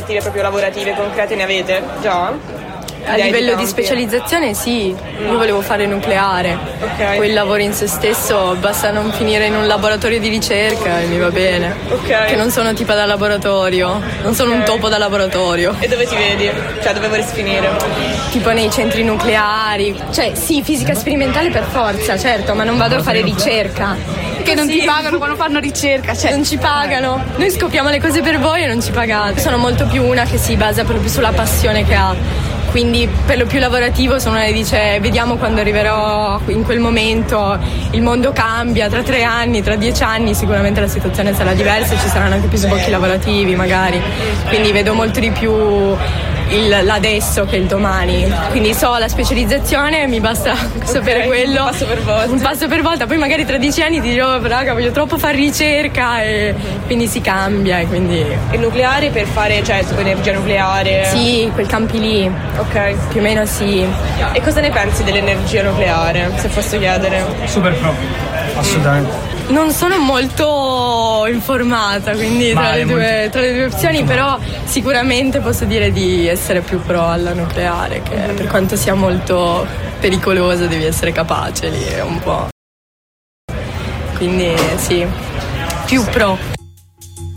prospettive proprio lavorative concrete ne avete già? A livello di specializzazione sì, io volevo fare nucleare, poi il lavoro in se stesso basta non finire in un laboratorio di ricerca e mi va bene, che non sono tipa da laboratorio, non sono un topo da laboratorio. E dove ti vedi? Cioè dove vorresti finire? Tipo nei centri nucleari, cioè sì, fisica sperimentale per forza, certo, ma non vado a fare ricerca. Che non ti pagano quando fanno ricerca, cioè. Non ci pagano, noi scopriamo le cose per voi e non ci pagate. Sono molto più una che si basa proprio sulla passione che ha. Quindi per lo più lavorativo se uno le dice vediamo quando arriverò in quel momento, il mondo cambia, tra 3 anni, tra 10 anni sicuramente la situazione sarà diversa e ci saranno anche più sbocchi lavorativi magari, quindi vedo molto di più l'adesso che il domani, quindi so la specializzazione, mi basta sapere quello, un passo per volta, poi magari tra 10 anni ti dirò raga voglio troppo fare ricerca e quindi si cambia e quindi... Il nucleare per fare, cioè tipo energia nucleare? Sì, quei campi lì, più o meno sì. E cosa ne pensi dell'energia nucleare, se posso chiedere? Super pro, assolutamente. Non sono molto informata, quindi tra le due opzioni, però sicuramente posso dire di essere più pro alla nucleare, che per quanto sia molto pericolosa devi essere capace lì un po'. Quindi sì, più pro.